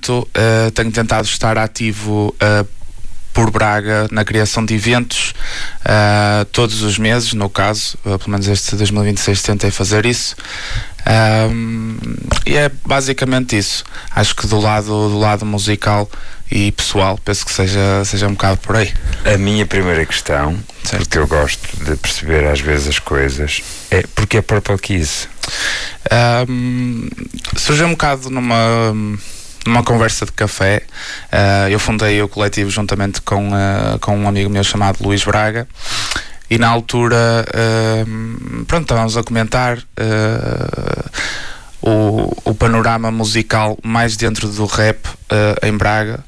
entanto, tenho tentado estar ativo por Braga na criação de eventos todos os meses, no caso, pelo menos este 2026 tentei fazer isso, e é basicamente isso. Acho que do lado musical e pessoal, penso que seja um bocado por aí. A minha primeira questão, certo, porque eu gosto de perceber às vezes as coisas, é porque é Purple Kiss? Surgiu um bocado numa conversa de café. Eu fundei o coletivo juntamente com um amigo meu chamado Luís Braga, e na altura estávamos a comentar o panorama musical mais dentro do rap em Braga,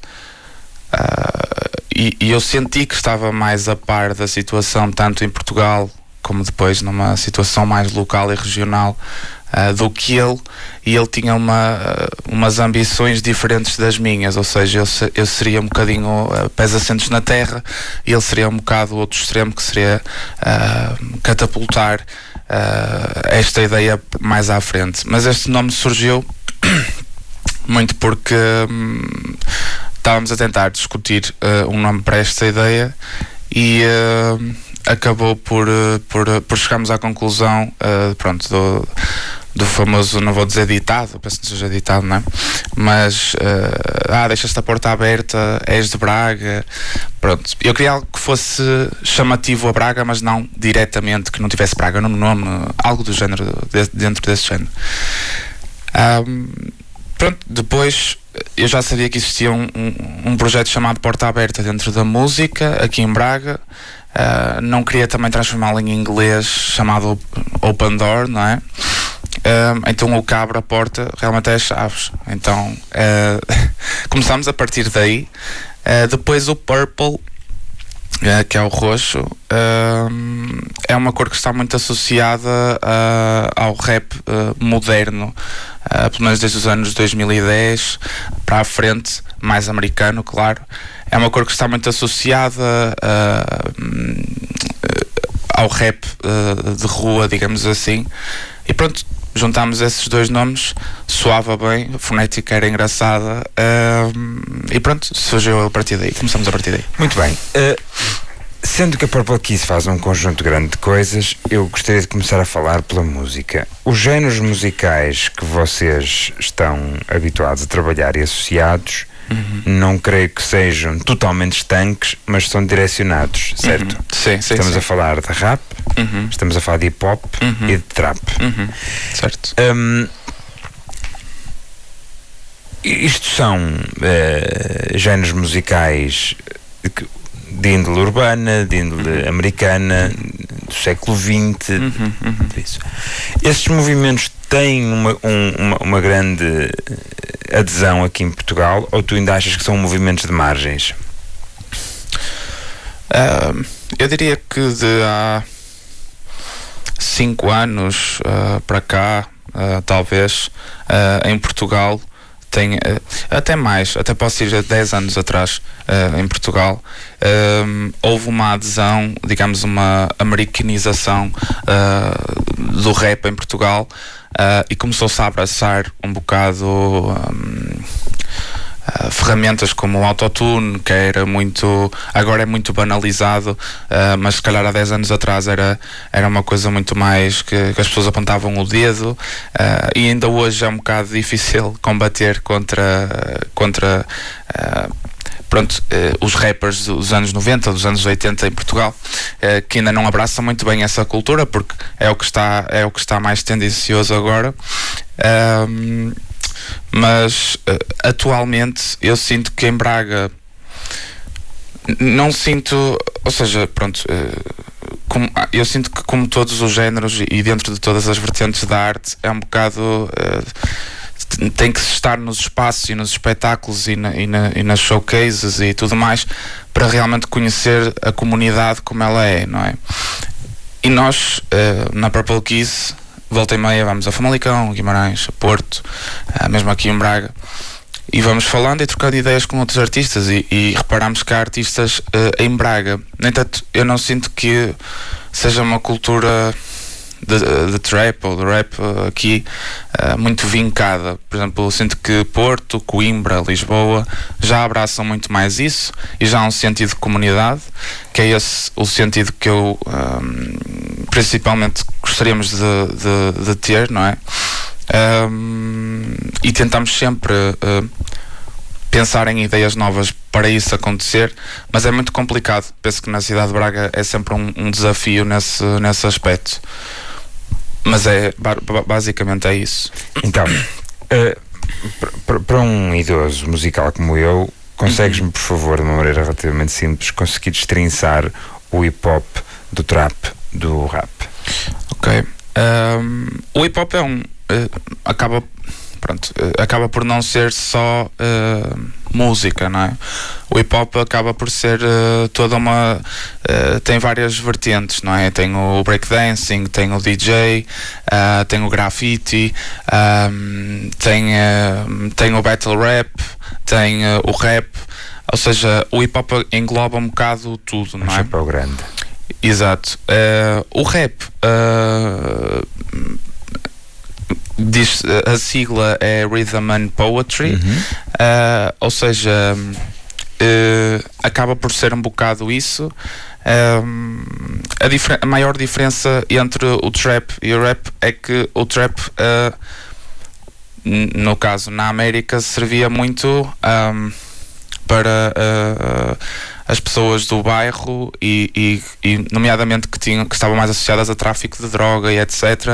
e eu senti que estava mais a par da situação tanto em Portugal como depois numa situação mais local e regional do que ele, e ele tinha umas ambições diferentes das minhas, ou seja, eu seria um bocadinho pés assentos na terra, e ele seria um bocado o outro extremo, que seria catapultar esta ideia mais à frente. Mas este nome surgiu muito porque estávamos a tentar discutir um nome para esta ideia, e acabou por chegarmos à conclusão do famoso, não vou dizer ditado, penso que não seja ditado, não é? Mas deixaste a porta aberta, és de Braga. Pronto, eu queria algo que fosse chamativo a Braga, mas não diretamente, que não tivesse Braga no nome, algo do género, dentro desse género. Depois eu já sabia que existia um projeto chamado Porta Aberta dentro da música, aqui em Braga. Não queria também transformá-lo em inglês, chamado Open Door, não é? Então o que abre a porta realmente é as chaves. Então começámos a partir daí. Depois o Purple, que é o roxo, é uma cor que está muito associada ao rap moderno, pelo menos desde os anos 2010 para a frente, mais americano, claro. É uma cor que está muito associada ao rap de rua, digamos assim, e pronto, juntámos esses dois nomes, soava bem, a fonética era engraçada, e pronto, surgiu a partir daí, começamos a partir daí. Muito bem. Sendo que a Purple Kiss faz um conjunto grande de coisas, eu gostaria de começar a falar pela música. Os géneros musicais que vocês estão habituados a trabalhar e associados, não creio que sejam totalmente estanques, mas são direcionados, certo? Sim, estamos a falar de rap, estamos a falar de hip hop e de trap. Certo. Isto são géneros musicais de índole urbana, de índole americana, do século XX. Isso. Esses movimentos têm uma grande adesão aqui em Portugal, ou tu ainda achas que são movimentos de margens? Eu diria que de há 5 anos para cá, talvez, em Portugal, tem até mais, até posso ir a 10 anos atrás, em Portugal, houve uma adesão, digamos, uma americanização do rap em Portugal, e começou-se a abraçar um bocado ferramentas como o autotune, que agora é muito banalizado, mas se calhar há 10 anos atrás era uma coisa muito mais que as pessoas apontavam o dedo, e ainda hoje é um bocado difícil combater contra os rappers dos anos 90, dos anos 80 em Portugal, que ainda não abraçam muito bem essa cultura, porque é o que está mais tendencioso agora. Mas atualmente eu sinto que em Braga não sinto, ou seja, eu sinto que, como todos os géneros e dentro de todas as vertentes da arte, é um bocado tem que estar nos espaços e nos espetáculos e nas showcases e tudo mais, para realmente conhecer a comunidade como ela é, não é? E nós, na Purple Kiss, volta e meia vamos a Famalicão, Guimarães, a Porto, mesmo aqui em Braga, e vamos falando e trocando ideias com outros artistas, e reparamos que há artistas em Braga. No entanto, eu não sinto que seja uma cultura de trap ou de rap aqui muito vincada. Por exemplo, eu sinto que Porto, Coimbra, Lisboa já abraçam muito mais isso e já há um sentido de comunidade, que é esse o sentido que eu principalmente gostaríamos de ter, não é? E tentamos sempre pensar em ideias novas para isso acontecer, mas é muito complicado. Penso que na cidade de Braga é sempre um desafio nesse aspecto, mas basicamente é isso. Então, para um idoso musical como eu, consegues-me, por favor, de uma maneira relativamente simples, conseguir destrinçar o hip-hop do trap do rap? Ok. O hip-hop acaba por não ser só música, não é? O hip-hop acaba por ser toda uma... tem várias vertentes, não é? Tem o breakdancing, tem o DJ, tem o graffiti, tem o battle rap, tem o rap, ou seja, o hip-hop engloba um bocado tudo, não é? Um chapéu grande. Exato. O rap... a sigla é Rhythm and Poetry, ou seja, acaba por ser um bocado isso. A maior diferença entre o trap e o rap é que o trap, no caso na América, servia muito para as pessoas do bairro e nomeadamente que estavam mais associadas a tráfico de droga e etc.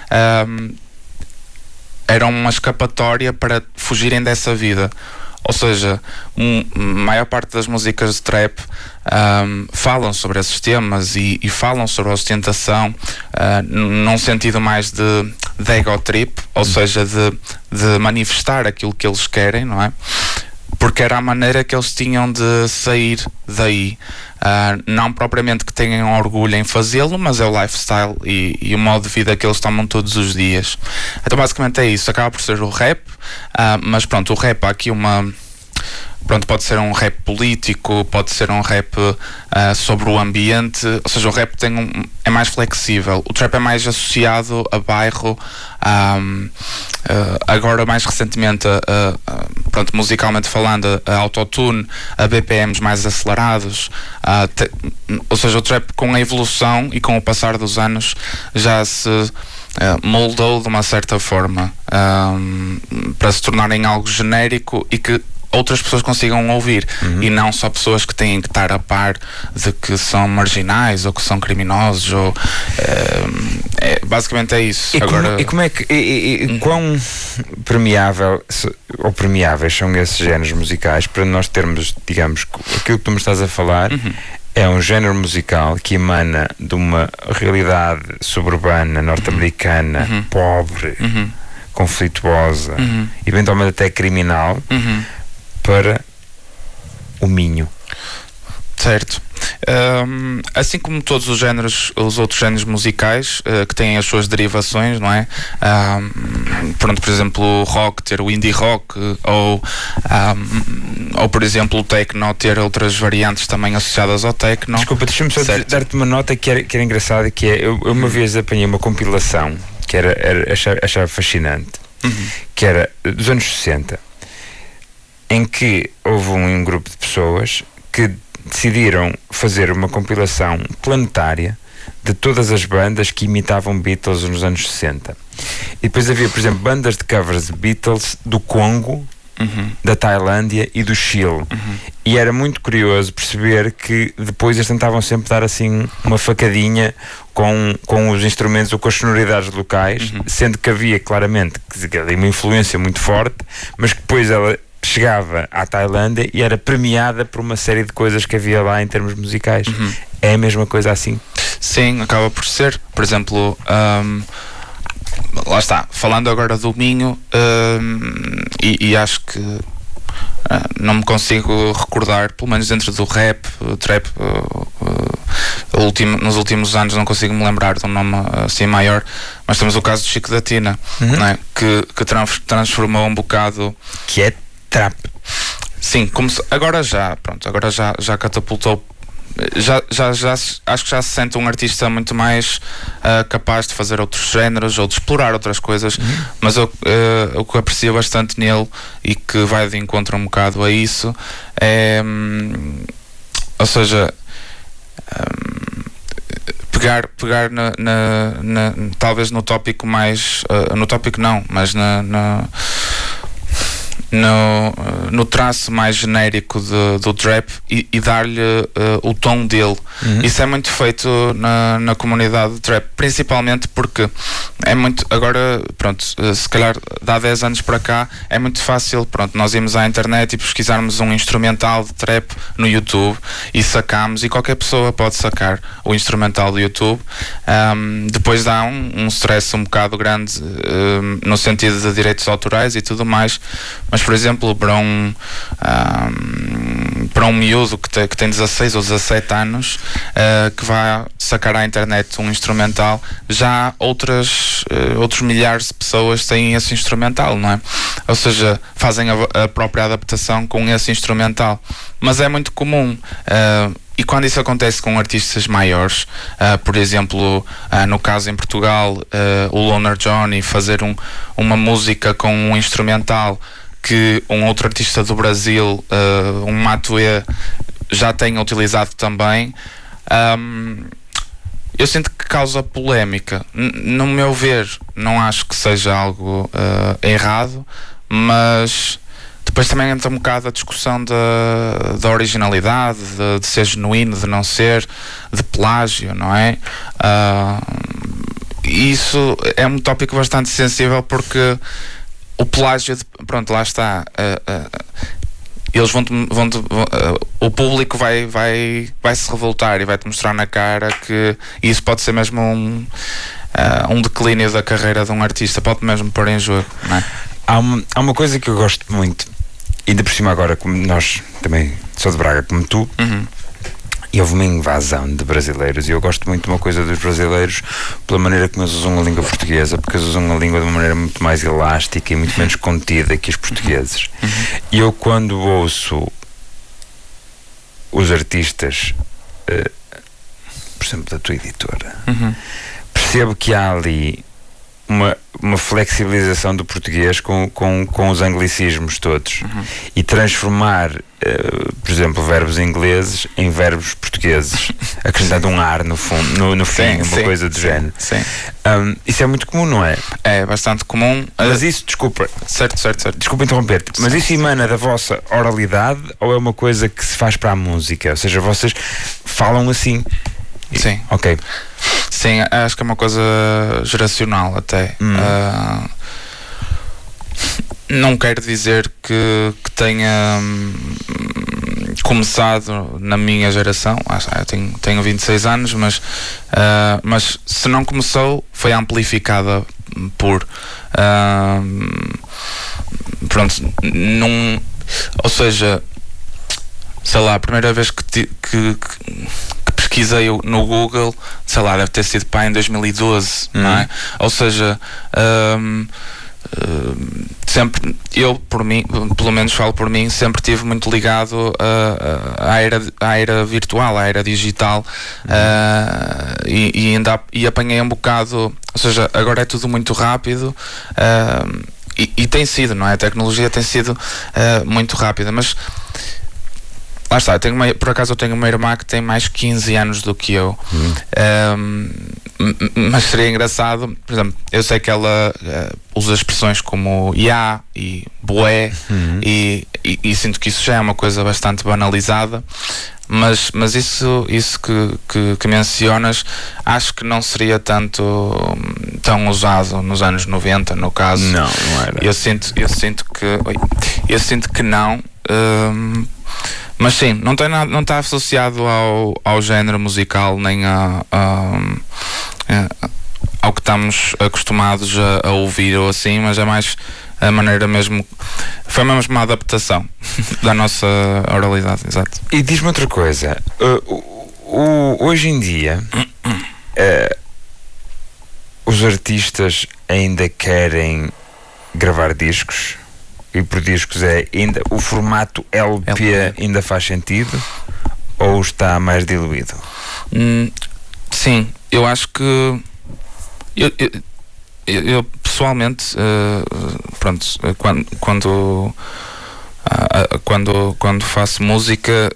Era uma escapatória para fugirem dessa vida. Ou seja, a maior parte das músicas de trap falam sobre esses temas e falam sobre a ostentação num sentido mais de ego trip, ou seja, de manifestar aquilo que eles querem, não é? Porque era a maneira que eles tinham de sair daí. Não propriamente que tenham orgulho em fazê-lo, mas é o lifestyle e o modo de vida que eles tomam todos os dias. Então basicamente é isso, acaba por ser o rap, mas pronto, o rap há aqui pode ser um rap político, pode ser um rap sobre o ambiente, ou seja, o rap é mais flexível. O trap é mais associado a bairro, agora mais recentemente musicalmente falando, a autotune, a BPMs mais acelerados, ou seja, o trap com a evolução e com o passar dos anos já se moldou de uma certa forma para se tornar em algo genérico e que outras pessoas consigam ouvir, e não só pessoas que têm que estar a par de que são marginais ou que são criminosos ou basicamente é isso. Como é que quão permeável ou permeáveis são esses géneros musicais para nós termos, digamos, aquilo que tu me estás a falar é um género musical que emana de uma realidade suburbana norte-americana pobre, conflituosa, eventualmente até criminal, para o Minho. Certo. Assim como todos os outros géneros musicais que têm as suas derivações, não é? Por exemplo, o rock ter o indie rock, ou por exemplo o techno ter outras variantes também associadas ao techno. Desculpa, deixa-me só dar-te uma nota que era engraçada, que é, eu uma vez apanhei uma compilação que achava fascinante, que era dos anos 60, em que houve um grupo de pessoas que decidiram fazer uma compilação planetária de todas as bandas que imitavam Beatles nos anos 60. E depois havia, por exemplo, bandas de covers de Beatles do Congo, da Tailândia e do Chile. E era muito curioso perceber que depois eles tentavam sempre dar assim uma facadinha com os instrumentos ou com as sonoridades locais, sendo que havia claramente uma influência muito forte, mas que depois ela chegava à Tailândia e era premiada por uma série de coisas que havia lá em termos musicais. É a mesma coisa assim? Sim, acaba por ser. Por exemplo, lá está, falando agora do Minho, e acho que não me consigo recordar, pelo menos dentro do rap, trap, nos últimos anos não consigo me lembrar de um nome assim maior, mas temos o caso do Chico da Tina, não é? que transformou um bocado, que é trap. Sim, agora já catapultou acho que já se sente um artista muito mais capaz de fazer outros géneros ou de explorar outras coisas, mas o que aprecio bastante nele e que vai de encontro um bocado a isso é, ou seja, pegar talvez no tópico mais no tópico não, mas no traço mais genérico do trap e dar-lhe o tom dele. Isso é muito feito na comunidade de trap, principalmente porque é muito, agora pronto, se calhar dá 10 anos para cá é muito fácil, pronto, nós irmos à internet e pesquisarmos um instrumental de trap no YouTube e sacamos, e qualquer pessoa pode sacar o instrumental do YouTube. Depois dá um stress um bocado grande no sentido de direitos autorais e tudo mais, mas por exemplo, para um miúdo que tem 16 ou 17 anos, que vai sacar à internet um instrumental, já outros milhares de pessoas têm esse instrumental, não é? Ou seja, fazem a própria adaptação com esse instrumental. Mas é muito comum, e quando isso acontece com artistas maiores, por exemplo, no caso em Portugal, o Loner Johnny fazer uma música com um instrumental que um outro artista do Brasil, um Matuê, já tenha utilizado também, eu sinto que causa polémica. No meu ver, não acho que seja algo errado, mas depois também entra um bocado a discussão da originalidade, de ser genuíno, de não ser, de plágio, não é? Isso é um tópico bastante sensível, porque o plágio, pronto, lá está. Eles o público vai se revoltar e vai-te mostrar na cara que isso pode ser mesmo um declínio da carreira de um artista, pode mesmo pôr em jogo, não é? Há uma coisa que eu gosto muito, ainda por cima agora, como nós também sou de Braga como tu, e houve uma invasão de brasileiros, e eu gosto muito de uma coisa dos brasileiros pela maneira como eles usam a língua portuguesa, porque eles usam a língua de uma maneira muito mais elástica e muito menos contida que os portugueses. E eu, quando ouço os artistas, por exemplo, da tua editora, percebo que há ali uma flexibilização do português com os anglicismos todos, e transformar, por exemplo, verbos ingleses em verbos portugueses, acrescentando um ar no fundo, no fim, uma coisa do género. Isso é muito comum, não é? É bastante comum. Mas isso, desculpa, certo. desculpa interromper-te, mas isso emana da vossa oralidade ou é uma coisa que se faz para a música? Ou seja, vocês falam assim? Sim. Ok. Sim, acho que é uma coisa geracional até. Não quero dizer que tenha começado na minha geração. Eu tenho 26 anos, mas se não começou, foi amplificada por pronto, ou seja, sei lá, a primeira vez que pesquisei no Google, sei lá, deve ter sido em 2012, não é? Ou seja, sempre, eu por mim, pelo menos falo por mim, sempre estive muito ligado à era virtual, à era digital, e apanhei um bocado, ou seja, agora é tudo muito rápido, e tem sido, não é? A tecnologia tem sido muito rápida, mas lá está, por acaso eu tenho uma irmã que tem mais 15 anos do que eu, mas seria engraçado, por exemplo, eu sei que ela usa expressões como ya e bué, e sinto que isso já é uma coisa bastante banalizada, mas isso que mencionas, acho que não seria tão usado nos anos 90, no caso. Não era. Eu sinto que não. Mas sim, não está associado ao género musical, nem ao que estamos acostumados a ouvir ou assim, mas é mais a maneira mesmo. Foi mesmo uma adaptação da nossa oralidade, exato. E diz-me outra coisa, hoje em dia os artistas ainda querem gravar discos? E por discos ainda o formato LP ainda faz sentido? ou está mais diluído? Sim, eu acho que eu pessoalmente, pronto, quando faço música,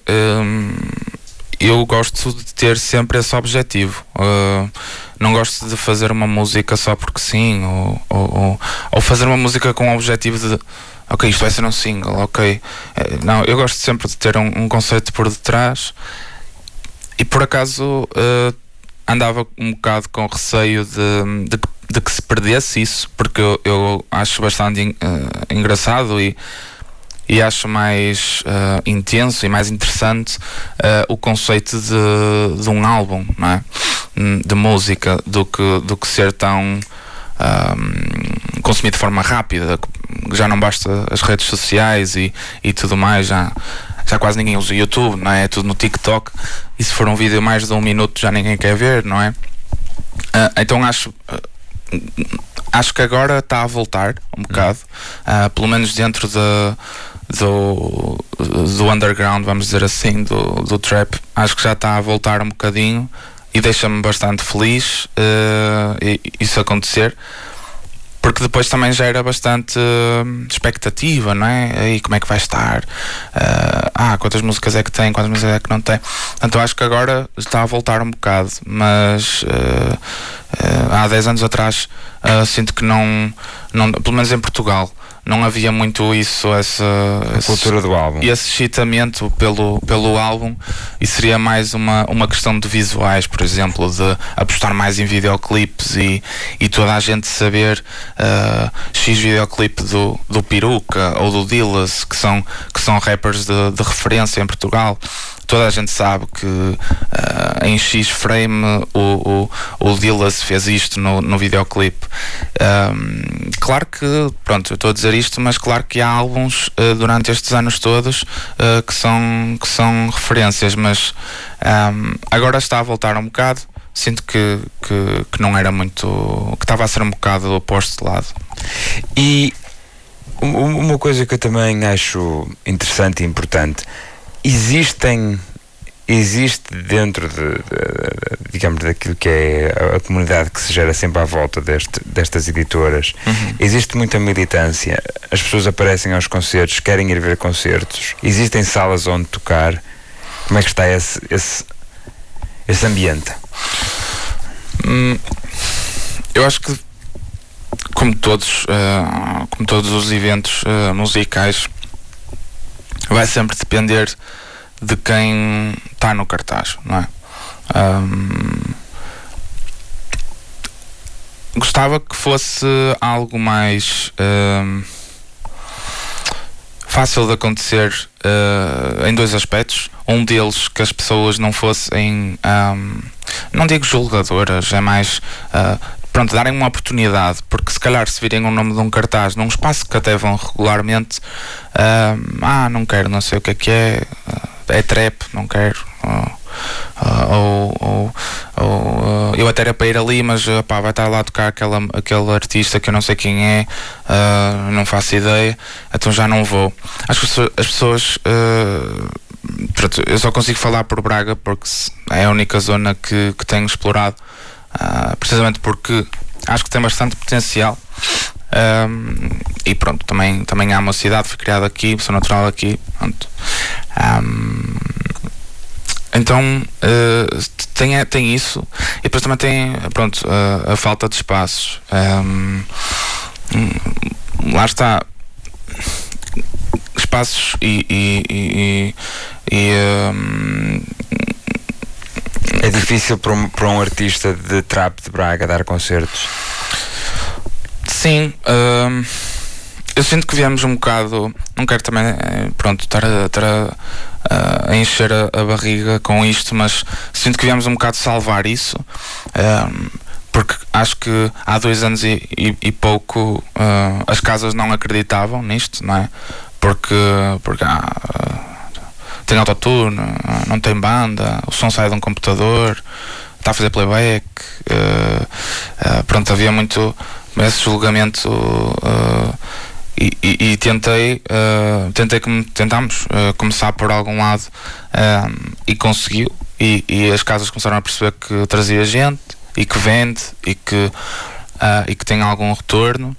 eu gosto de ter sempre esse objetivo. Não gosto de fazer uma música só porque sim, ou fazer uma música com o objetivo de ok, isto vai ser um single, ok. Não, eu gosto sempre de ter um conceito por detrás, e por acaso andava um bocado com receio de que se perdesse isso, porque eu acho bastante engraçado e acho mais intenso e mais interessante o conceito de um álbum, não é? De música, do que ser tão consumido de forma rápida. Já não basta as redes sociais e tudo mais, já quase ninguém usa o YouTube, não é? É tudo no TikTok, e se for um vídeo mais de 1 minuto já ninguém quer ver, não é? Então acho que agora está a voltar um bocado, pelo menos dentro do underground, vamos dizer assim, do trap. Acho que já está a voltar um bocadinho, e deixa-me bastante feliz isso acontecer, porque depois também gera bastante expectativa, não é? E como é que vai estar? Quantas músicas é que tem, quantas músicas é que não tem? Portanto, eu acho que agora está a voltar um bocado, mas há 10 anos atrás sinto que não, pelo menos em Portugal, não havia muito isso, a cultura do álbum. E esse excitamento pelo álbum, e seria mais uma questão de visuais, por exemplo, de apostar mais em videoclipes e toda a gente saber X videoclipe do Peruca ou do Dillaz, que são rappers de referência em Portugal. Toda a gente sabe que em X frame o Dillaz fez isto no videoclipe. Claro que, pronto, eu estou a dizer isto, mas claro que há álbuns durante estes anos todos que são referências, mas agora está a voltar um bocado. Sinto que não era muito, que estava a ser um bocado oposto de lado. E uma coisa que eu também acho interessante e importante: existe dentro digamos, daquilo que é a comunidade que se gera sempre à volta destas editoras, existe muita militância. As pessoas aparecem aos concertos, querem ir ver concertos, existem salas onde tocar. Como é que está esse ambiente? Eu acho que como todos os eventos musicais, vai sempre depender de quem está no cartaz, não é? Gostava que fosse algo mais fácil de acontecer em dois aspectos. Um deles, que as pessoas não fossem, não digo julgadoras, é mais pronto, darem uma oportunidade, porque se calhar se virem o nome de um cartaz num espaço que até vão regularmente, não quero, não sei o que é trap, não quero, ou eu até era para ir ali, mas vai estar lá a tocar aquele artista que eu não sei quem é, não faço ideia, então já não vou. Acho que as pessoas, eu só consigo falar por Braga porque é a única zona que tenho explorado, precisamente porque acho que tem bastante potencial. E pronto, também há uma cidade, fui criado aqui, sou natural aqui, pronto. Então tem isso, e depois também tem, pronto, a falta de espaços. Lá está, espaços é difícil para um artista de trap de Braga dar concertos. Sim, eu sinto que viemos um bocado, não quero também estar a encher a barriga com isto, mas sinto que viemos um bocado salvar isso, porque acho que há 2 anos e pouco as casas não acreditavam nisto, não é? Porque tem autotune, não tem banda, o som sai de um computador, está a fazer playback, pronto, havia muito esse julgamento e tentámos começar por algum lado, e conseguiu, e as casas começaram a perceber que trazia gente e que vende e que tem algum retorno,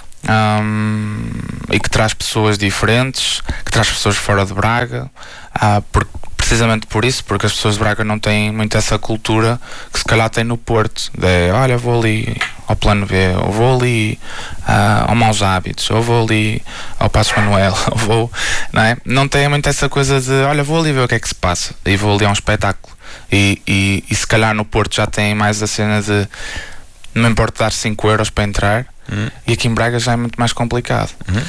e que traz pessoas diferentes, que traz pessoas fora de Braga, precisamente por isso, porque as pessoas de Braga não têm muito essa cultura que se calhar tem no Porto, olha, vou ali ao Plano B, ou vou ali ao Maus Hábitos, ou vou ali ao Passos Manuel, ou vou, não é? Não tem muito essa coisa de, olha, vou ali ver o que é que se passa, e vou ali a um espetáculo, e se calhar no Porto já tem mais a cena de não importa dar 5 euros para entrar, e aqui em Braga já é muito mais complicado.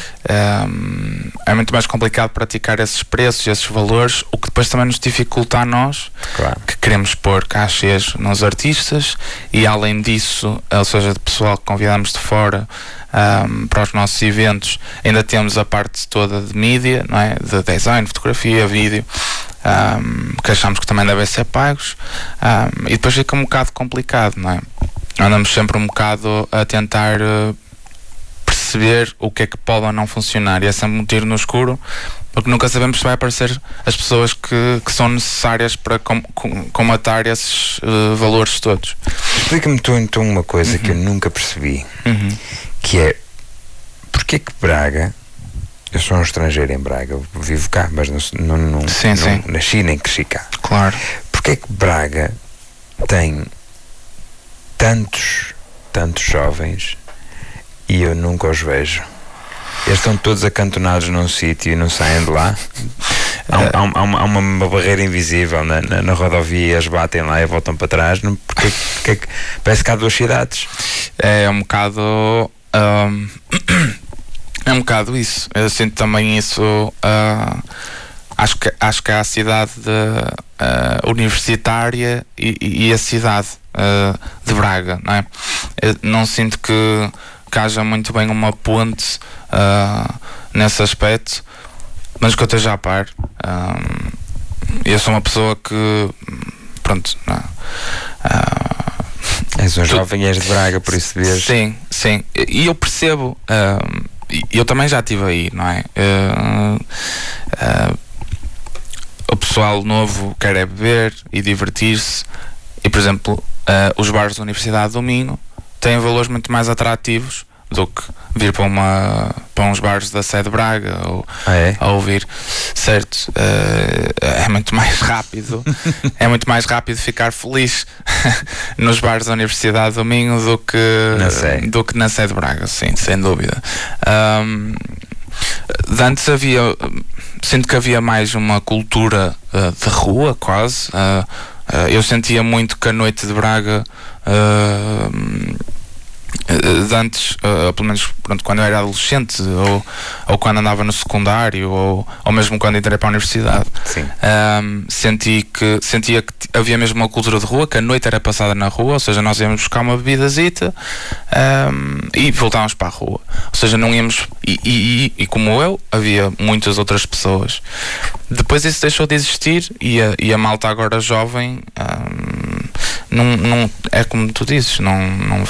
É muito mais complicado praticar esses preços, esses valores, o que depois também nos dificulta a nós, claro, que queremos pôr cachês nos artistas, e além disso, ou seja, de pessoal que convidamos de fora para os nossos eventos, ainda temos a parte toda de mídia, não é? De design, fotografia, vídeo, que achamos que também devem ser pagos, e depois fica um bocado complicado, não é? Andamos sempre um bocado a tentar perceber o que é que pode ou não funcionar, e é sempre um tiro no escuro, porque nunca sabemos se vai aparecer as pessoas que são necessárias para comatar esses valores todos. Explica-me tu então uma coisa que eu nunca percebi, que é, porque é que Braga, eu sou um estrangeiro em Braga, eu vivo cá, mas não nasci nem cresci cá. Claro. Porque é que Braga tem tantos jovens e eu nunca os vejo? Eles estão todos acantonados num sítio e não saem de lá. Há uma barreira invisível na rodovia, eles batem lá e voltam para trás. Porque parece que há duas cidades. É um bocado é um bocado isso. Eu sinto também isso. Acho que há a cidade universitária e a cidade de Braga, não é? Eu não sinto que haja muito bem uma ponte nesse aspecto, mas que eu esteja a par. Eu sou uma pessoa que, pronto, és um jovem e és de Braga, por isso vês. Sim, e eu percebo, eu também já estive aí, não é? O pessoal novo quer é beber e divertir-se, e por exemplo, os bares da Universidade do Minho têm valores muito mais atrativos do que vir para uns bares da sede de Braga a ouvir, certo? É muito mais rápido é muito mais rápido ficar feliz nos bares da Universidade do Minho do que na sede de Braga, sim, sem dúvida. Antes sinto que havia mais uma cultura de rua, quase. Eu sentia muito que a noite de Braga, de antes, pelo menos pronto, quando eu era adolescente, ou quando andava no secundário, ou mesmo quando entrei para a universidade, sentia que havia mesmo uma cultura de rua, que a noite era passada na rua, ou seja, nós íamos buscar uma bebidazita e voltávamos para a rua, ou seja, não íamos, e como eu, havia muitas outras pessoas. Depois isso deixou de existir, e a malta agora jovem, não é como tu dizes, não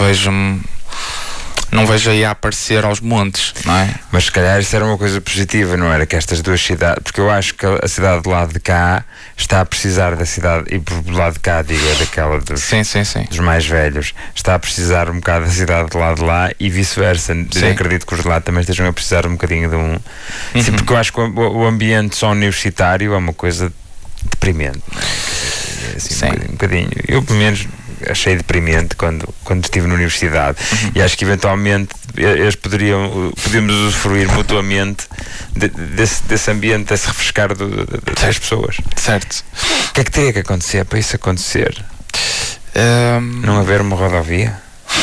vejo aí a aparecer aos montes, não é? Mas se calhar isso era uma coisa positiva, não era? Que estas duas cidades, porque eu acho que a cidade do lado de cá está a precisar da cidade, e por lado de cá digo, é daquela dos mais velhos, está a precisar um bocado da cidade do lado de lá, e vice-versa. Eu acredito que os de lá também estejam a precisar um bocadinho de um... Sim, porque eu acho que o ambiente só universitário é uma coisa deprimente, não é? Assim, um bocadinho. Eu pelo menos achei deprimente quando estive na universidade, e acho que eventualmente eles podíamos usufruir mutuamente desse ambiente, desse refrescar das pessoas. Certo. O que é que teria que acontecer para isso acontecer? Não haver uma rodovia?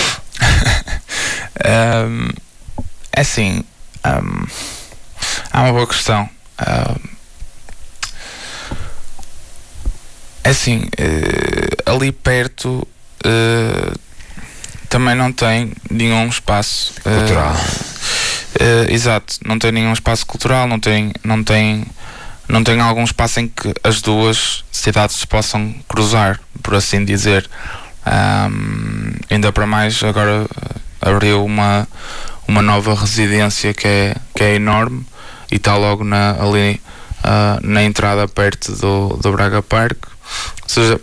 É assim, há uma boa questão. É assim, ali perto também não tem nenhum espaço cultural. Exato, não tem nenhum espaço cultural, não tem algum espaço em que as duas cidades se possam cruzar, por assim dizer. Ainda para mais, agora abriu uma uma nova residência que é enorme e está logo ali na entrada perto do Braga Park. Ou seja,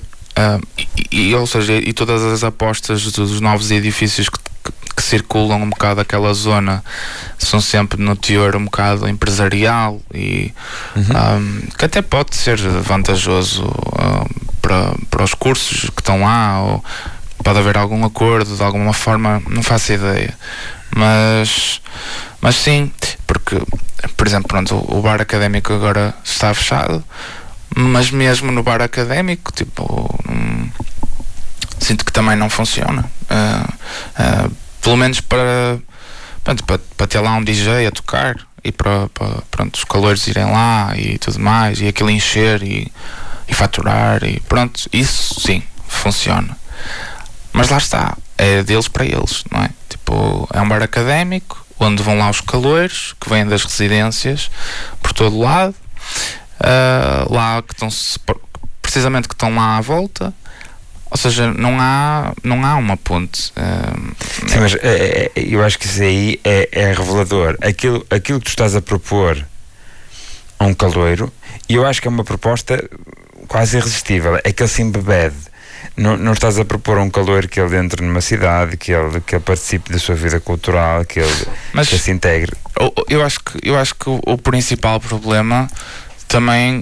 e todas as apostas dos novos edifícios que circulam um bocado aquela zona são sempre no teor um bocado empresarial e que até pode ser vantajoso para os cursos que estão lá, ou pode haver algum acordo de alguma forma, não faço ideia, mas sim, porque, por exemplo, pronto, o bar académico agora está fechado, mas mesmo no bar académico, tipo, sinto que também não funciona. Pelo menos para ter lá um DJ a tocar e para os calores irem lá e tudo mais, e aquilo encher e faturar e pronto, isso sim, funciona. Mas lá está, é deles para eles, não é? Tipo, é um bar académico onde vão lá os calores que vêm das residências por todo lado, lá que estão precisamente, que estão lá à volta. Ou seja, não há uma ponte. Sim, mas eu acho que isso aí é revelador. Aquilo que tu estás a propor a um caloiro, e eu acho que é uma proposta quase irresistível, é que ele se embebede. Não estás a propor a um caloiro que ele entre numa cidade, que ele participe da sua vida cultural, que ele se integre. Eu acho que o principal problema também,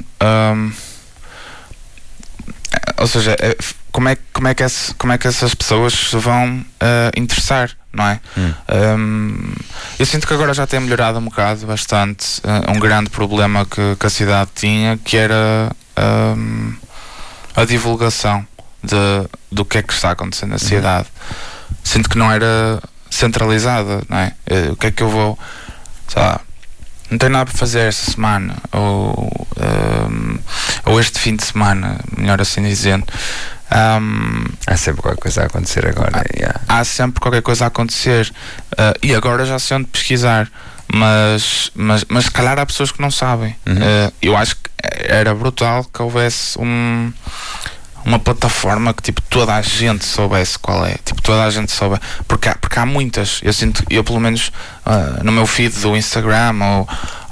ou seja, como é que essas pessoas se vão interessar, não é? Eu sinto que agora já tem melhorado um bocado, bastante. Um grande problema que a cidade tinha, que era a divulgação do que é que está acontecendo na cidade. Sinto que não era centralizada, não é? O que é que eu vou, sei lá, não tenho nada para fazer esta semana, ou este fim de semana, melhor assim dizendo. Há sempre qualquer coisa a acontecer agora. Há sempre qualquer coisa a acontecer, e agora já sei onde pesquisar, mas se calhar há pessoas que não sabem. Eu acho que era brutal que houvesse uma plataforma que tipo toda a gente soubesse qual é, tipo toda a gente souber, porque há muitas. Eu pelo menos no meu feed do Instagram, ou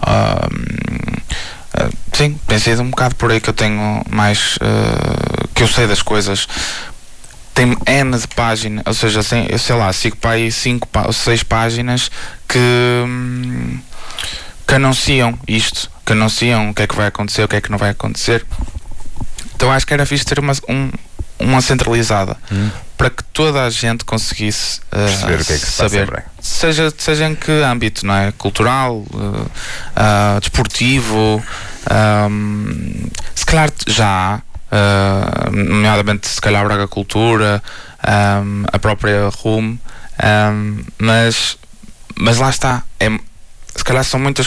sim, tem sido um bocado por aí que eu tenho mais, que eu sei das coisas. Tem N de páginas, ou seja, assim, eu sei lá, sigo para aí 5 ou 6 páginas que anunciam isto, que anunciam o que é que vai acontecer, o que é que não vai acontecer. Então acho que era fixe ter uma centralizada, para que toda a gente conseguisse perceber o que é que se saber, seja em que âmbito, não é? Cultural, desportivo, se calhar já há, nomeadamente se calhar a Braga Cultura, a própria RUM, mas lá está, se calhar são muitas,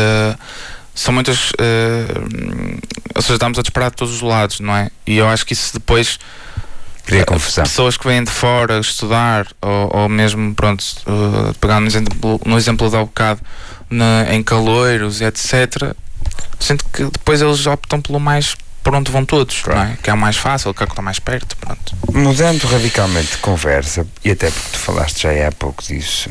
ou seja, estamos a disparar de todos os lados, não é? E eu acho que isso depois cria confusão. Pessoas que vêm de fora estudar, ou mesmo, pronto, pegar no exemplo de há bocado, em caloiros e etc., sinto que depois eles optam pelo mais por onde vão todos, não é? Que é o mais fácil, que é o que está mais perto, pronto. Mudando radicalmente de conversa, e até porque tu falaste já há pouco disso,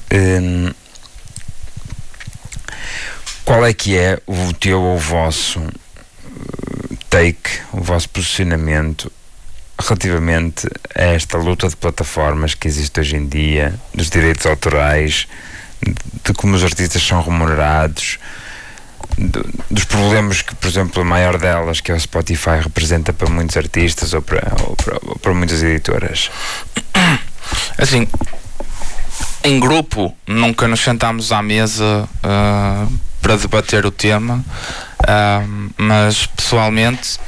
qual é que é o teu ou o vosso take, o vosso posicionamento relativamente a esta luta de plataformas que existe hoje em dia, dos direitos autorais, de como os artistas são remunerados, dos problemas que, por exemplo, a maior delas, que é o Spotify, representa para muitos artistas ou para muitas editoras? Assim, em grupo nunca nos sentámos à mesa para debater o tema, mas pessoalmente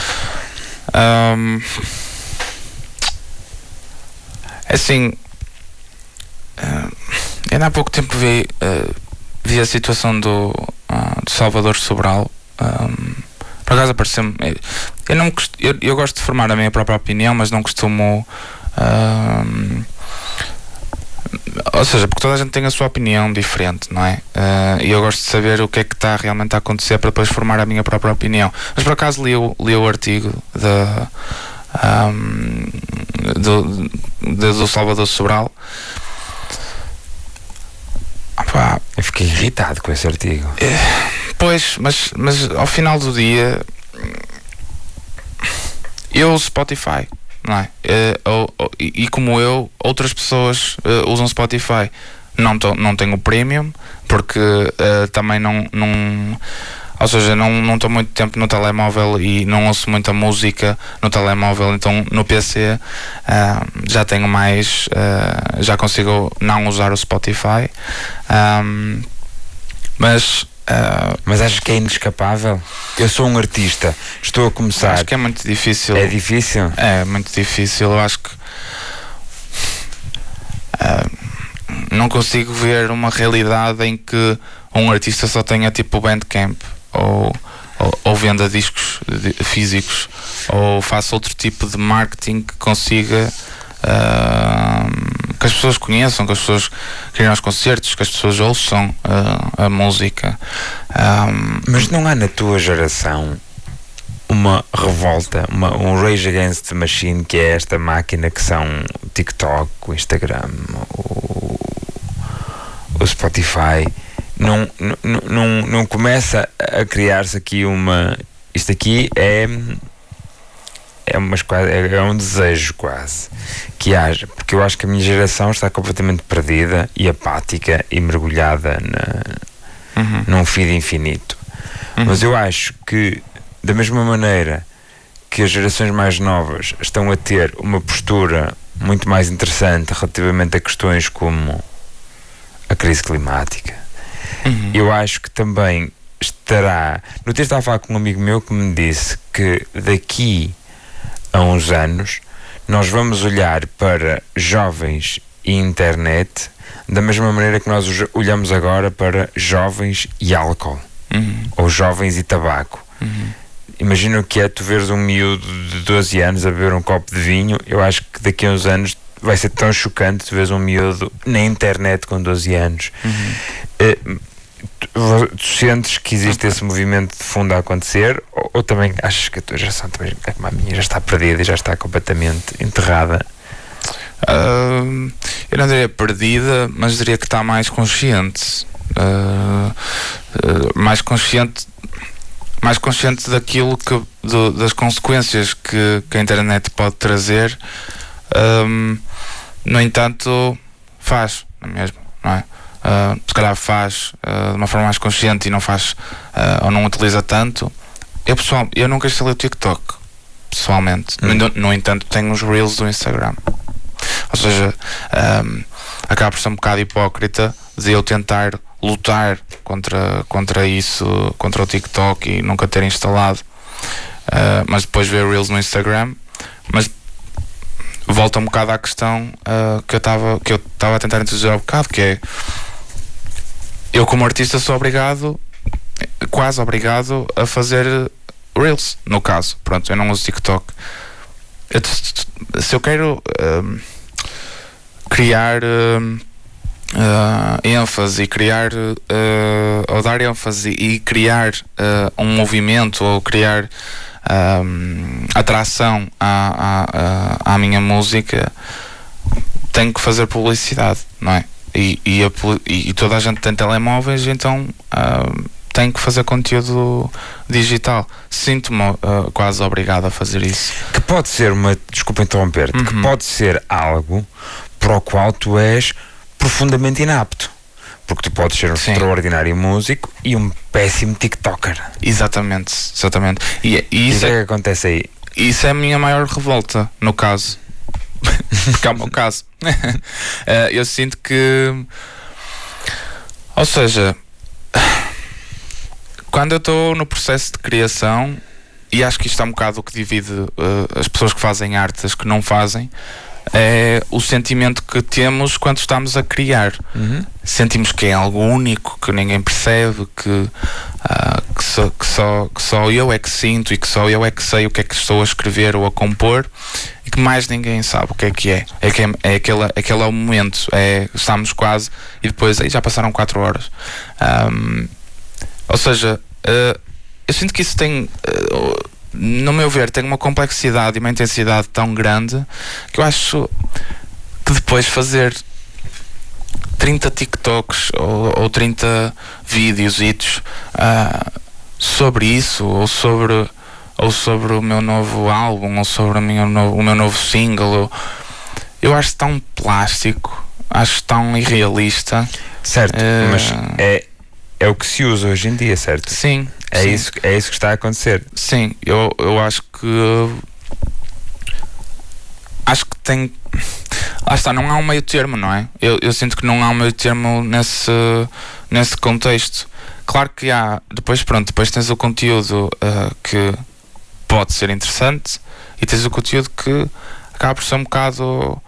assim, ainda há pouco tempo vi a situação do Salvador Sobral. Por acaso apareceu-me, eu gosto de formar a minha própria opinião, mas não costumo, ou seja, porque toda a gente tem a sua opinião diferente, não é? E eu gosto de saber o que é que está realmente a acontecer para depois formar a minha própria opinião. Mas por acaso li o artigo do Salvador Sobral, Pá, eu fiquei irritado com esse artigo. Pois, mas ao final do dia eu uso Spotify, não é? E como eu, outras pessoas usam Spotify. Não tenho o Premium, porque também não ou seja, não estou muito tempo no telemóvel e não ouço muita música no telemóvel, então no PC já tenho mais, já consigo não usar o Spotify, mas achas que é inescapável? Eu sou um artista, estou a começar. Acho que é muito difícil. É difícil? É muito difícil, eu acho que não consigo ver uma realidade em que um artista só tenha tipo Bandcamp ou venda discos físicos ou faça outro tipo de marketing que consiga que as pessoas conheçam, que as pessoas queiram aos concertos, que as pessoas ouçam a música. Mas não há na tua geração uma revolta, um rage against the machine, que é esta máquina que são o TikTok, o Instagram, o Spotify? Não começa a criar-se aqui uma... Isto aqui é um desejo quase que haja, porque eu acho que a minha geração está completamente perdida e apática e mergulhada num feed infinito. Mas eu acho que, da mesma maneira que as gerações mais novas estão a ter uma postura muito mais interessante relativamente a questões como a crise climática, eu acho que também estará... No outro dia estava a falar com um amigo meu que me disse que daqui a uns anos nós vamos olhar para jovens e internet da mesma maneira que nós olhamos agora para jovens e álcool, ou jovens e tabaco. Imagina o que é tu veres um miúdo de 12 anos a beber um copo de vinho. Eu acho que daqui a uns anos vai ser tão chocante tu veres um miúdo na internet com 12 anos. Tu sentes que existe esse movimento de fundo a acontecer, ou também achas que a tua geração também, como a minha, já está perdida e já está completamente enterrada? Eu não diria perdida, mas diria que está mais consciente, mais consciente daquilo das consequências que a internet pode trazer. No entanto, faz, não é mesmo? Não é? Se calhar faz de uma forma mais consciente e não faz ou não utiliza tanto. Eu nunca instalei o TikTok pessoalmente. No entanto, tenho os Reels do Instagram. Ou seja, acaba por ser um bocado hipócrita de eu tentar lutar contra isso, contra o TikTok, e nunca ter instalado, mas depois ver Reels no Instagram. Mas volta um bocado à questão que eu estava a tentar introduzir há bocado, que é: eu como artista sou quase obrigado a fazer Reels, no caso. Pronto, eu não uso TikTok. Se eu quero criar ênfase, ou dar ênfase e criar um movimento, ou criar atração à minha música, tenho que fazer publicidade, não é? E toda a gente tem telemóveis, então tenho que fazer conteúdo digital. Sinto-me quase obrigado a fazer isso. Que pode ser desculpa interromper-te, que pode ser algo para o qual tu és profundamente inapto, porque tu podes ser um extraordinário músico e um péssimo TikToker. Exatamente. E isso é que acontece aí. Isso é a minha maior revolta, no caso. Porque é o meu caso. Eu sinto que, ou seja, quando eu estou no processo de criação, e acho que isto é um bocado o que divide as pessoas que fazem arte das que não fazem, é o sentimento que temos quando estamos a criar. Sentimos que é algo único, que ninguém percebe, que só eu é que sinto, e que só eu é que sei o que é que estou a escrever ou a compor, e que mais ninguém sabe o que é. Aquele é o momento, estamos quase, e depois aí já passaram 4 horas. Ou seja, eu sinto que isso tem, no meu ver, tem uma complexidade e uma intensidade tão grande que eu acho que depois fazer 30 TikToks ou 30 vídeos sobre isso, ou sobre o meu novo álbum, ou sobre o meu novo single. Eu acho tão plástico, acho tão irrealista. Certo, mas é o que se usa hoje em dia, certo? Sim. É, sim. Isso que está a acontecer. Sim, eu acho que tem. Lá está, não há um meio termo, não é? Eu sinto que não há um meio termo nesse contexto. Claro que há. Depois tens o conteúdo que pode ser interessante, e tens o conteúdo que acaba por ser um bocado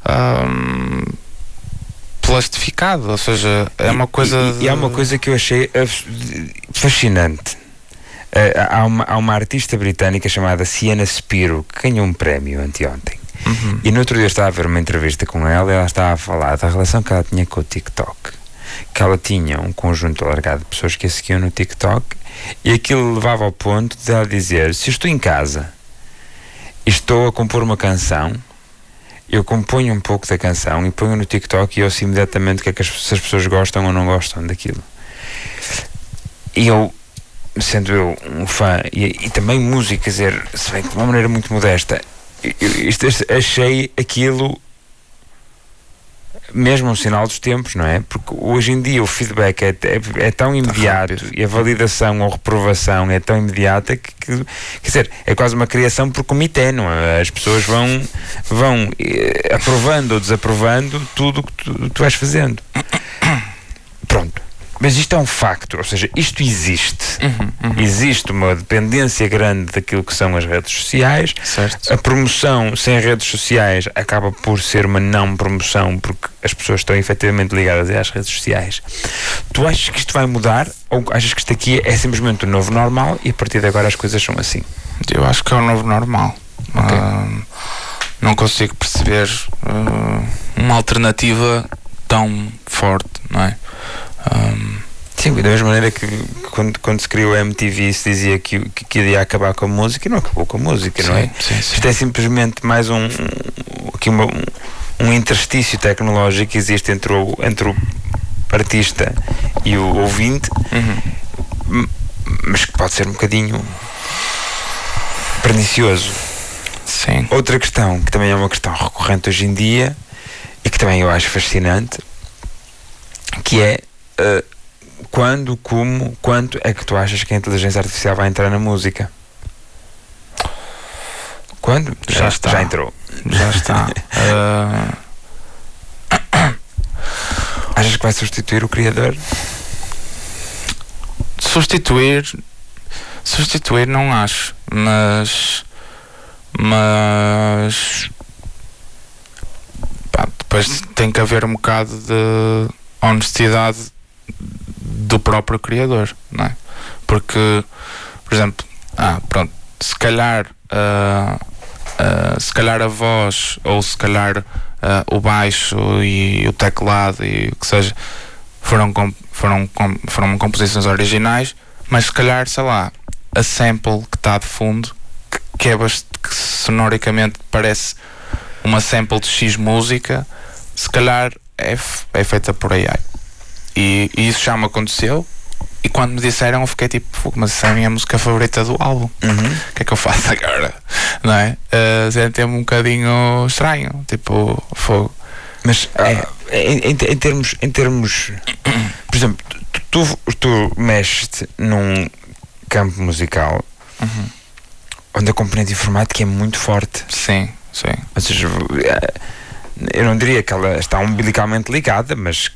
plastificado, ou seja, é uma coisa. E há uma coisa que eu achei fascinante. Há uma artista britânica chamada Sienna Spiro que ganhou um prémio anteontem. E no outro dia estava a ver uma entrevista com ela e ela estava a falar da relação que ela tinha com o TikTok. Que ela tinha um conjunto alargado de pessoas que a seguiam no TikTok, e aquilo levava ao ponto de ela dizer: se eu estou em casa e estou a compor uma canção, eu componho um pouco da canção e ponho no TikTok e ouço imediatamente o que é que se as pessoas gostam ou não gostam daquilo. E eu, sendo eu um fã e também músico, quer dizer, se bem que de uma maneira muito modesta, achei aquilo mesmo um sinal dos tempos, não é? Porque hoje em dia o feedback é tão imediato e a validação ou reprovação é tão imediata que quer dizer, é quase uma criação por comitê, não é? As pessoas vão aprovando ou desaprovando tudo o que tu vais fazendo. Pronto. Mas isto é um facto, ou seja, isto existe. Existe uma dependência grande daquilo que são as redes sociais. Certo. A promoção sem redes sociais acaba por ser uma não promoção, porque as pessoas estão efetivamente ligadas às redes sociais. Tu achas que isto vai mudar, ou achas que isto aqui é simplesmente o novo normal e a partir de agora as coisas são assim? Eu acho que é o novo normal. Okay. Não consigo perceber uma alternativa tão forte, não é? Sim, da mesma maneira que quando se criou a MTV se dizia que iria acabar com a música, e não acabou com a música, não é? Sim. Isto é simplesmente mais um interstício tecnológico que existe entre o artista e o ouvinte, mas que pode ser um bocadinho pernicioso. Sim. Outra questão, que também é uma questão recorrente hoje em dia e que também eu acho fascinante, que é quando, como, quanto é que tu achas que a inteligência artificial vai entrar na música? Quando? Já está. Já entrou. Já está. Achas que vai substituir o criador? Substituir não acho, mas depois tem que haver um bocado de honestidade do próprio criador, não é? Porque, por exemplo, se calhar a voz, ou se calhar o baixo e o teclado e o que seja foram composições originais, mas se calhar, sei lá, a sample que está de fundo, que sonoricamente parece uma sample de X música, se calhar é feita por AI. E isso já me aconteceu, e quando me disseram eu fiquei tipo, mas essa é a minha música favorita do álbum, o que é que eu faço agora? Não é? Senti-me um bocadinho estranho, tipo, fogo. Mas em termos por exemplo, tu mexes num campo musical onde a componente informática é muito forte. Sim. Ou seja, eu não diria que ela está umbilicalmente ligada, mas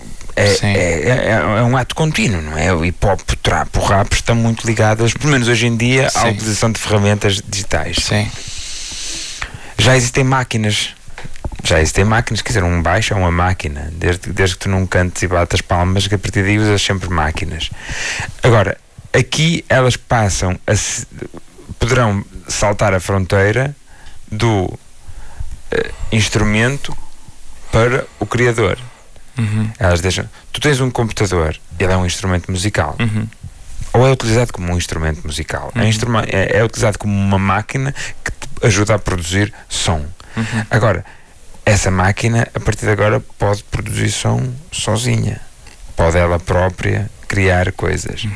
é um ato contínuo, não é? O hip hop, o trap, o rap estão muito ligadas, pelo menos hoje em dia, à utilização de ferramentas digitais. Sim. Já existem máquinas, quer dizer, um baixo é uma máquina, desde que tu não cantes e batas palmas, que a partir daí usas sempre máquinas. Agora, aqui elas poderão saltar a fronteira do instrumento para o criador. Elas deixam. Tu tens um computador, ele é um instrumento musical. Ou é utilizado como um instrumento musical. É utilizado como uma máquina que te ajuda a produzir som. Agora, essa máquina, a partir de agora, pode produzir som sozinha. Pode ela própria criar coisas.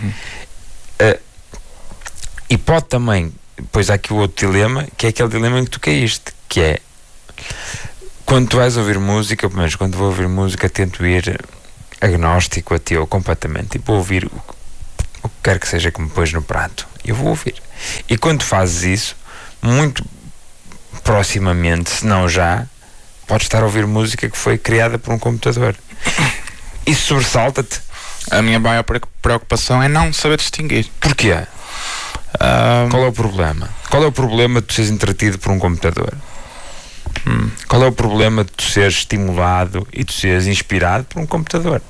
E pode também, depois há aqui o outro dilema, que é aquele dilema em que tu caíste, que é, quando tu vais ouvir música, pelo menos quando vou ouvir música, tento ir agnóstico, ateu, completamente, tipo, ouvir o que quer que seja que me pões no prato, eu vou ouvir. E quando fazes isso, muito proximamente, se não já, podes estar a ouvir música que foi criada por um computador. Isso sobressalta-te? A minha maior preocupação é não saber distinguir. Porquê? Qual é o problema? Qual é o problema de tu seres entretido por um computador? Qual é o problema de tu seres estimulado e tu seres inspirado por um computador?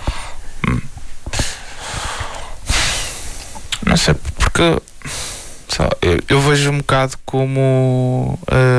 Não sei, porque eu vejo um bocado como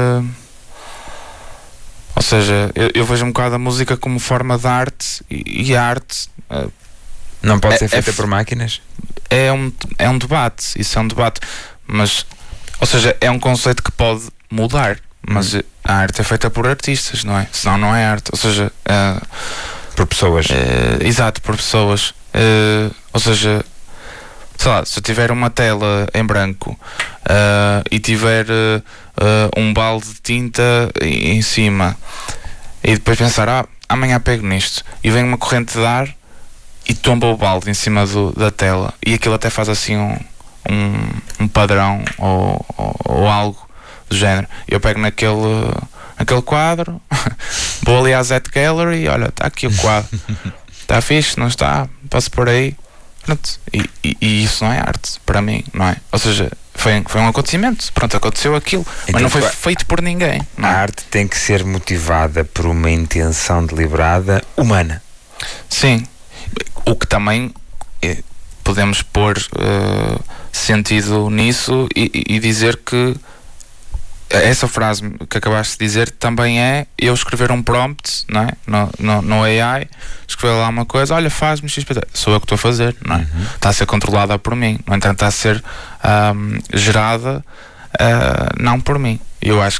ou seja, eu vejo um bocado a música como forma de arte, e a arte não pode ser feita por máquinas? É um debate, isso é um debate, mas, ou seja, é um conceito que pode mudar, mas a arte é feita por artistas, não é? Senão não é arte, ou seja, por pessoas. Exato, por pessoas. Ou seja, sei lá, se eu tiver uma tela em branco e tiver um balde de tinta em cima, e depois pensar, amanhã pego nisto, e vem uma corrente de ar e tomba o balde em cima da tela, e aquilo até faz assim um padrão ou algo do género. Eu pego naquele quadro, vou ali à Zet Gallery, olha, está aqui o quadro, está fixe, não está? Posso pôr aí. Pronto. E isso não é arte, para mim, não é? Ou seja, foi um acontecimento, pronto, aconteceu aquilo, então, mas não foi feito por ninguém. Não é? A arte tem que ser motivada por uma intenção deliberada humana. Sim, o que também podemos pôr sentido nisso e dizer que essa frase que acabaste de dizer também é eu escrever um prompt, não é? No AI, escrever lá uma coisa, olha, faz-me XPT, sou eu que estou a fazer, não é? Está a ser controlada por mim, no entanto está a ser gerada não por mim. Eu acho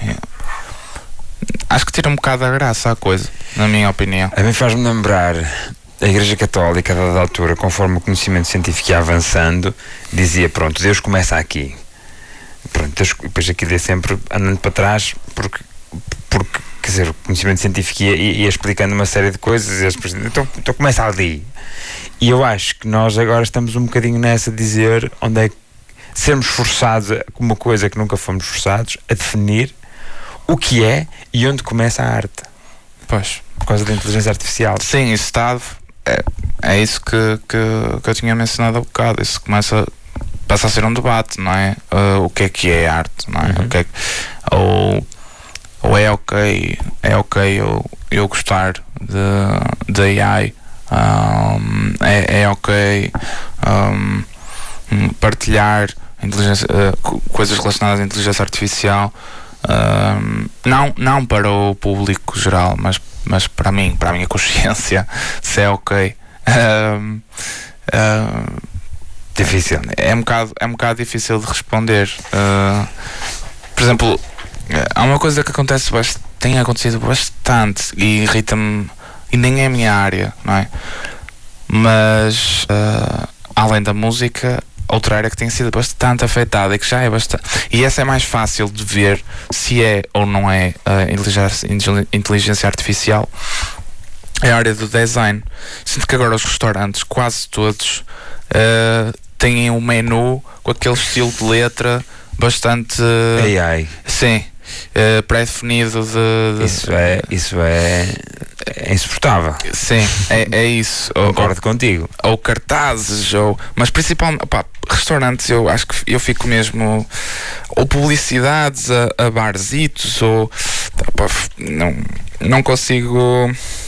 que tira um bocado a graça à coisa, na minha opinião. A mim faz-me lembrar a Igreja Católica, a dada altura, conforme o conhecimento científico ia avançando, dizia, pronto, Deus começa aqui. Pronto, depois aquilo é sempre andando para trás, porque quer dizer, o conhecimento científico ia explicando uma série de coisas, então começa ali. E eu acho que nós agora estamos um bocadinho nessa de dizer onde é que sermos forçados com uma coisa que nunca fomos forçados a definir o que é e onde começa a arte. Pois. Por causa da inteligência artificial. Sim, isso está. É isso que eu tinha mencionado há bocado. Isso passa a ser um debate, não é? O que é arte, não é? Ou é ok eu gostar de AI, é ok partilhar coisas relacionadas à inteligência artificial, não para o público geral, mas para a minha consciência, se é ok. Difícil. É um bocado difícil de responder. Por exemplo, há uma coisa que tem acontecido bastante e irrita-me, e nem é a minha área, não é? Mas além da música, outra área que tem sido bastante afetada e que já é bastante, e essa é mais fácil de ver se é ou não é inteligência artificial, é a área do design. Sinto que agora os restaurantes, quase todos, têm um menu com aquele estilo de letra bastante AI. Sim, pré-definido Isso é insuportável. Sim, é isso. Concordo contigo. Ou cartazes, mas principalmente restaurantes, eu acho que eu fico mesmo, ou publicidades a barzitos, ou não consigo.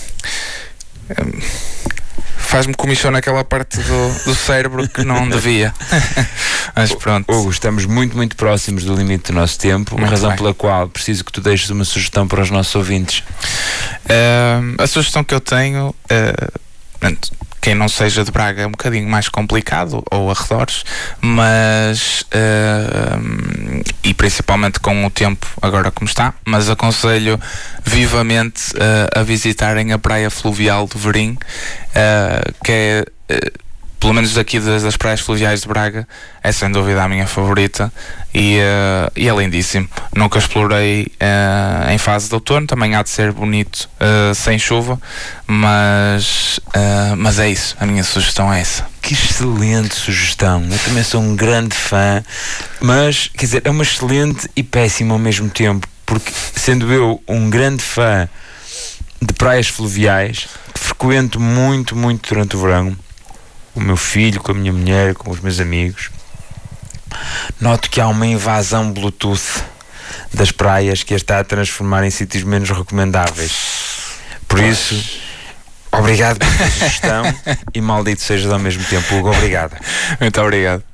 Faz-me comichão naquela parte do cérebro que não devia. Mas pronto. Hugo, estamos muito, muito próximos do limite do nosso tempo, uma razão pela qual preciso que tu deixes uma sugestão para os nossos ouvintes. A sugestão que eu tenho, quem não seja de Braga é um bocadinho mais complicado, ou arredores, mas e principalmente com o tempo agora como está, mas aconselho vivamente a visitarem a praia fluvial de Verim, que é, pelo menos daqui das praias fluviais de Braga, é sem dúvida a minha favorita e é lindíssimo. Nunca explorei em fase de outono, também há de ser bonito sem chuva, mas é isso, a minha sugestão é essa. Que excelente sugestão, eu também sou um grande fã, mas quer dizer, é uma excelente e péssima ao mesmo tempo, porque sendo eu um grande fã de praias fluviais, que frequento muito durante o verão, com o meu filho, com a minha mulher, com os meus amigos, noto que há uma invasão Bluetooth das praias que a está a transformar em sítios menos recomendáveis. Por isso, obrigado pela sugestão e maldito sejas ao mesmo tempo, Hugo. Obrigado. Muito obrigado.